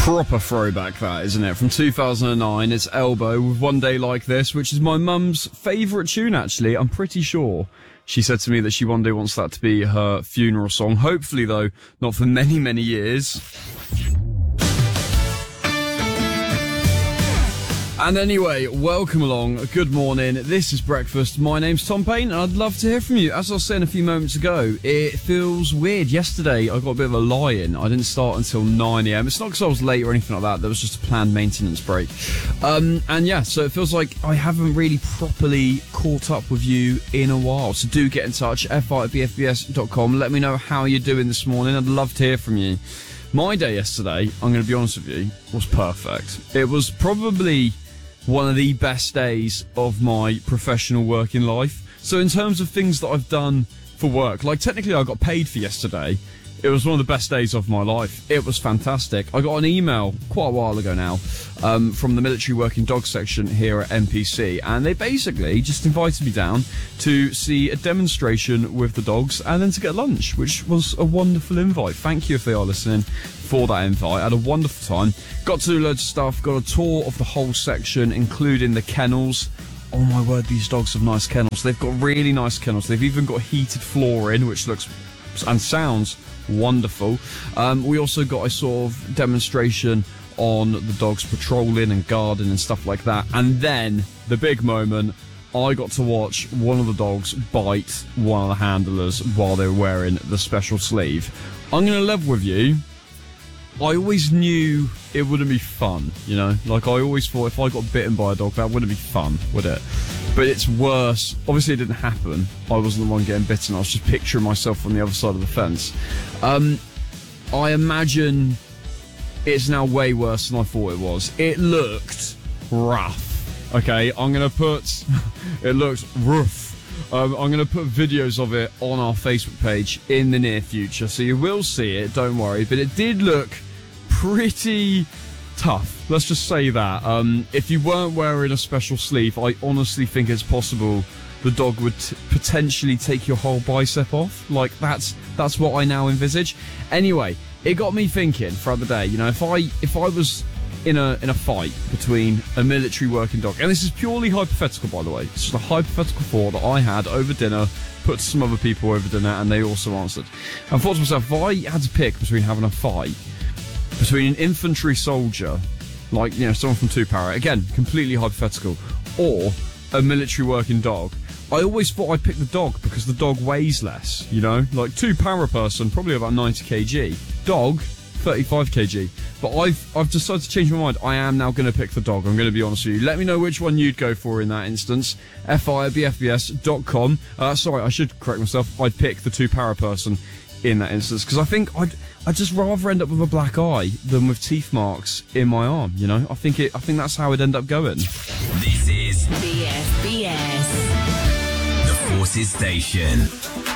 Proper throwback, that, isn't it? From 2009, it's Elbow with One Day Like This, which is my mum's favourite tune, actually. I'm pretty sure she said to me that she one day wants that to be her funeral song. Hopefully, though, not for many, many years. And anyway, welcome along. Good morning. This is Breakfast. My name's Tom Payne, and I'd love to hear from you. As I was saying a few moments ago, it feels weird. Yesterday, I got a bit of a lie-in. I didn't start until 9 a.m. It's not because I was late or anything like that. There was just a planned maintenance break. And yeah, so it feels like I haven't really properly caught up with you in a while. So do get in touch, fi@bfbs.com. Let me know how you're doing this morning. I'd love to hear from you. My day yesterday, I'm going to be honest with you, was perfect. It was probably one of the best days of my professional working life. So in terms of things that I've done for work, like technically I got paid for yesterday. It was one of the best days of my life. It was fantastic. I got an email quite a while ago now from the military working dog section here at MPC, and they basically just invited me down to see a demonstration with the dogs and then to get lunch, which was a wonderful invite. Thank you if they are listening for that invite. I had a wonderful time. Got to do loads of stuff, got a tour of the whole section, including the kennels. Oh my word, these dogs have nice kennels. They've got really nice kennels. They've even got heated flooring, which looks and sounds wonderful. We also got a sort of demonstration on the dogs patrolling and guarding and stuff like that. And then, the big moment, I got to watch one of the dogs bite one of the handlers while they were wearing the special sleeve. I'm going to level with you. I always knew it wouldn't be fun, you know? Like, I always thought if I got bitten by a dog, that wouldn't be fun, would it? But it's worse. Obviously, it didn't happen. I wasn't the one getting bitten. I was just picturing myself on the other side of the fence. I imagine it's now way worse than I thought it was. It looked rough. Okay, I'm going to put... it looks rough. I'm going to put videos of it on our Facebook page in the near future, so you will see it, don't worry. But it did look pretty tough, let's just say that. If you weren't wearing a special sleeve, I honestly think it's possible the dog would potentially take your whole bicep off. Like, that's what I now envisage. Anyway, it got me thinking throughout the day, you know, if I was in a fight between a military working dog, and this is purely hypothetical, by the way, it's just a hypothetical thought that I had over dinner, put to some other people over dinner, and they also answered. I thought to myself, if I had to pick between having a fight between an infantry soldier, like, you know, someone from 2 Para, again, completely hypothetical, or a military working dog, I always thought I'd pick the dog because the dog weighs less, you know? Like, 2 Para person, probably about 90 kg. Dog, 35 kg. But I've decided to change my mind. I am now going to pick the dog. I'm going to be honest with you. Let me know which one you'd go for in that instance. fi@bfbs.com. Sorry, I should correct myself. I'd pick the 2 Para person in that instance, because I think I'd just rather end up with a black eye than with teeth marks in my arm, you know? I think that's how it'd end up going. This is BFBS, the Forces Station.